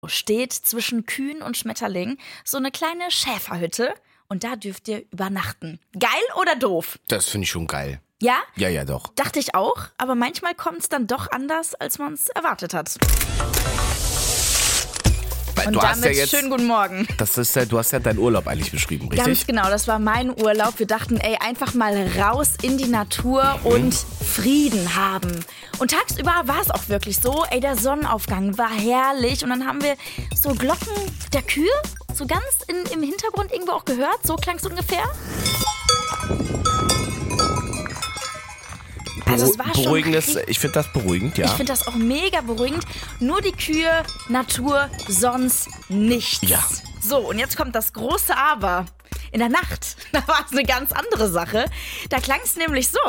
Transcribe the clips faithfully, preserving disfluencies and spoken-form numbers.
steht zwischen Kühen und Schmetterlingen so eine kleine Schäferhütte und da dürft ihr übernachten. Geil oder doof? Das finde ich schon geil. Ja? Ja, ja, doch. Dachte ich auch, aber manchmal kommt es dann doch anders, als man es erwartet hat. Und du damit hast ja jetzt, schönen guten Morgen. Das ist ja, du hast ja deinen Urlaub eigentlich beschrieben, richtig? Ganz genau, das war mein Urlaub. Wir dachten, ey, einfach mal raus in die Natur und Frieden haben. Und tagsüber war es auch wirklich so, ey, der Sonnenaufgang war herrlich. Und dann haben wir so Glocken der Kühe so ganz in, im Hintergrund irgendwo auch gehört. So klang es ungefähr. Also es war schon Beruhigendes, ich finde das beruhigend, ja. Ich finde das auch mega beruhigend. Nur die Kühe, Natur, sonst nichts. Ja. So, und jetzt kommt das große Aber. In der Nacht, da war es eine ganz andere Sache. Da klang es nämlich so.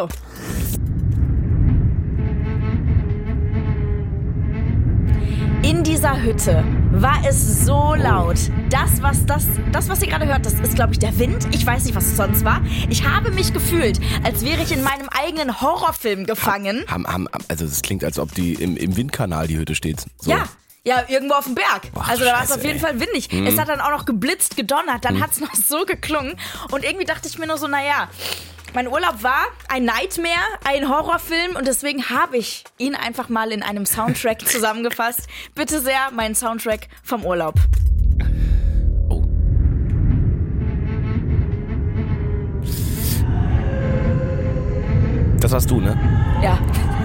In dieser Hütte war es so laut. Das, was, das, das, was ihr gerade hört, das ist, glaube ich, der Wind. Ich weiß nicht, was es sonst war. Ich habe mich gefühlt, als wäre ich in meinem eigenen Horrorfilm gefangen. Ham, ham, also das klingt, als ob die im, im Windkanal die Hütte steht. So. Ja. Ja, irgendwo auf dem Berg. Boah, also da war es Scheiße, auf jeden ey. Fall windig. Mhm. Es hat dann auch noch geblitzt, gedonnert. Dann mhm. hat es noch so geklungen. Und irgendwie dachte ich mir nur so, naja, mein Urlaub war ein Nightmare, ein Horrorfilm. Und deswegen habe ich ihn einfach mal in einem Soundtrack zusammengefasst. Bitte sehr, mein Soundtrack vom Urlaub. Oh. Das warst du, ne? Ja.